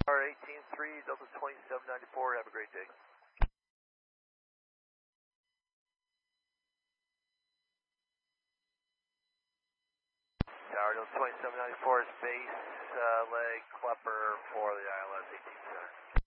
R183, Delta 2794, have a great day. Tower Delta 2794 is base leg Klepper for the ILS 18 center.